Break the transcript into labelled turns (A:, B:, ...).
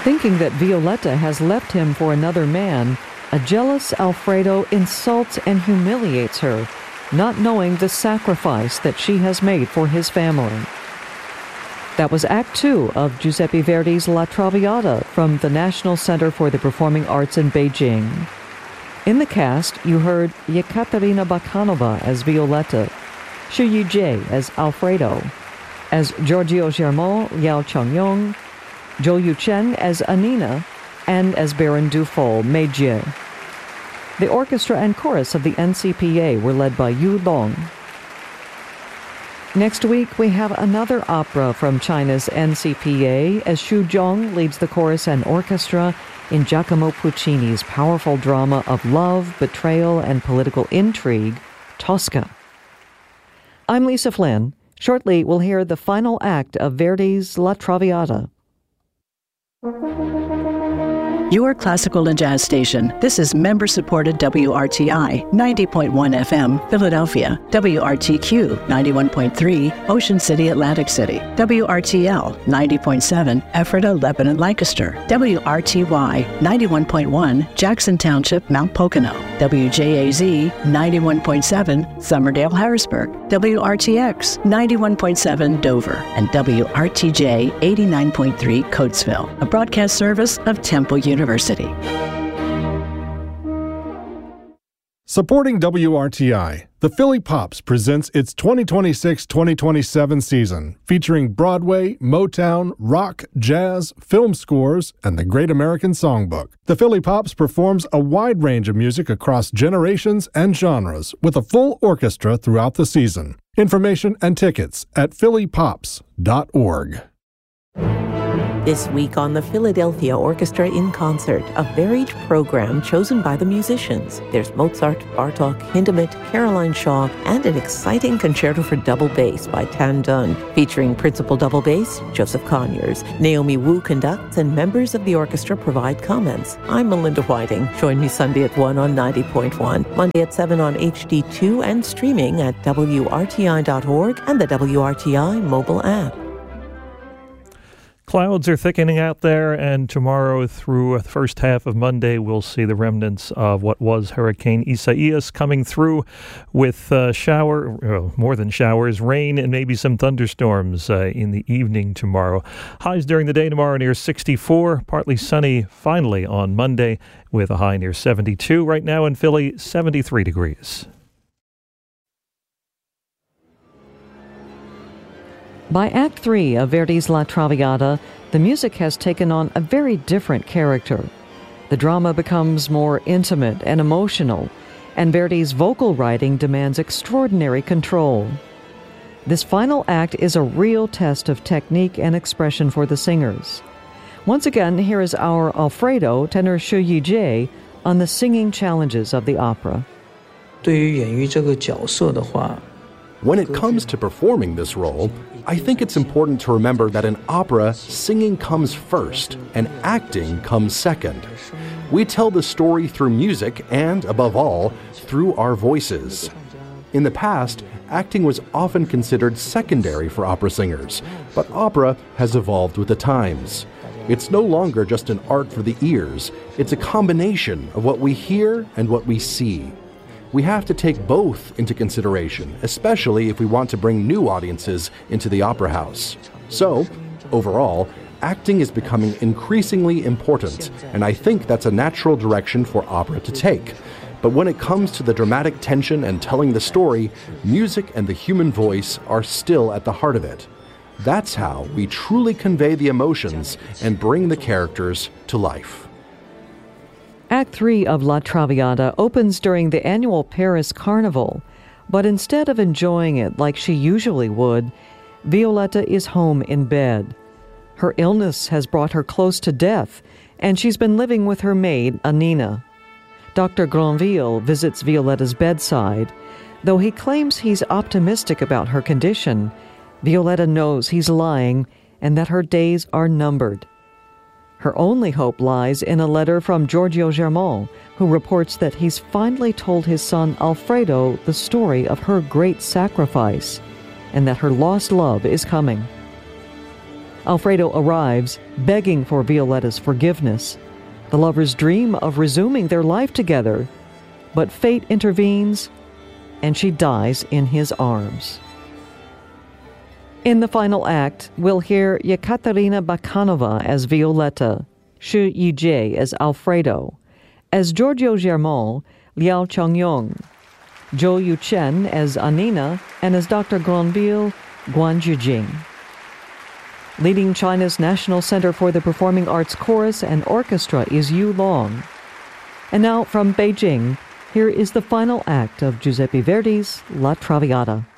A: Thinking that Violetta has left him for another man, a jealous Alfredo insults and humiliates her, not knowing the sacrifice that she has made for his family. That was Act 2 of Giuseppe Verdi's La Traviata from the National Center for the Performing Arts in Beijing. In the cast, you heard Yekaterina Bakhanova as Violetta, Xu Yujie as Alfredo, as Giorgio Germont, Yao Changyong, Zhou Yuchen as Anina, and as Baron Dufol, Mei Jie. The orchestra and chorus of the NCPA were led by Yu Long. Next week, we have another opera from China's NCPA as Xu Zhong leads the chorus and orchestra in Giacomo Puccini's powerful drama of love, betrayal, and political intrigue, Tosca. I'm Lisa Flynn. Shortly, we'll hear the final act of Verdi's La Traviata.
B: Your classical and jazz station. This is member-supported WRTI, 90.1 FM, Philadelphia, WRTQ, 91.3, Ocean City, Atlantic City, WRTL, 90.7, Ephrata, Lebanon, Lancaster, WRTY, 91.1, Jackson Township, Mount Pocono, WJAZ, 91.7, Summerdale, Harrisburg, WRTX, 91.7, Dover, and WRTJ, 89.3, Coatesville, a broadcast service of Temple University.
C: Supporting WRTI, the Philly Pops presents its 2026-2027 season, featuring Broadway, Motown, rock, jazz, film scores, and the Great American Songbook. The Philly Pops performs a wide range of music across generations and genres, with a full orchestra throughout the season. Information and tickets at phillypops.org.
D: This week on the Philadelphia Orchestra in Concert, a varied program chosen by the musicians. There's Mozart, Bartók, Hindemith, Caroline Shaw, and an exciting concerto for double bass by Tan Dun, featuring principal double bass Joseph Conyers. Naomi Wu conducts, and members of the orchestra provide comments. I'm Melinda Whiting. Join me Sunday at 1 on 90.1, Monday at 7 on HD2, and streaming at WRTI.org and the WRTI mobile app.
E: Clouds are thickening out there, and tomorrow through the first half of Monday, we'll see the remnants of what was Hurricane Isaias coming through with more than showers, rain, and maybe some thunderstorms in the evening tomorrow. Highs during the day tomorrow near 64, partly sunny finally on Monday with a high near 72. Right now in Philly, 73 degrees.
A: By Act 3 of Verdi's La Traviata, the music has taken on a very different character. The drama becomes more intimate and emotional, and Verdi's vocal writing demands extraordinary control. This final act is a real test of technique and expression for the singers. Once again, here is our Alfredo, tenor Xu Yijie, on the singing challenges of the opera.
F: When it comes to performing this role, I think it's important to remember that in opera, singing comes first and acting comes second. We tell the story through music and, above all, through our voices. In the past, acting was often considered secondary for opera singers, but opera has evolved with the times. It's no longer just an art for the ears, it's a combination of what we hear and what we see. We have to take both into consideration, especially if we want to bring new audiences into the opera house. So, overall, acting is becoming increasingly important, and I think that's a natural direction for opera to take. But when it comes to the dramatic tension and telling the story, music and the human voice are still at the heart of it. That's how we truly convey the emotions and bring the characters to life.
A: Act 3 of La Traviata opens during the annual Paris Carnival, but instead of enjoying it like she usually would, Violetta is home in bed. Her illness has brought her close to death, and she's been living with her maid, Anina. Dr. Granville visits Violetta's bedside. Though he claims he's optimistic about her condition, Violetta knows he's lying and that her days are numbered. Her only hope lies in a letter from Giorgio Germont, who reports that he's finally told his son Alfredo the story of her great sacrifice, and that her lost love is coming. Alfredo arrives, begging for Violetta's forgiveness. The lovers dream of resuming their life together, but fate intervenes, and she dies in his arms. In the final act, we'll hear Yekaterina Bakhanova as Violetta, Shi Yijie as Alfredo, as Giorgio Germont, Liao Chongyong, Zhou Yuchen as Anina, and as Dr. Granville, Guan Zhijing. Leading China's National Center for the Performing Arts Chorus and Orchestra is Yu Long. And now from Beijing, here is the final act of Giuseppe Verdi's La Traviata.